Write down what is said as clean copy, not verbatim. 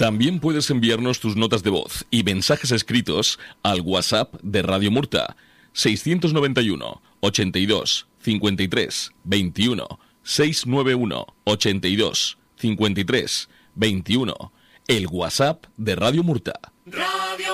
También puedes enviarnos tus notas de voz y mensajes escritos al WhatsApp de Radio Murta, 691 82 53 21, 691 82 53 21, el WhatsApp de Radio Murta.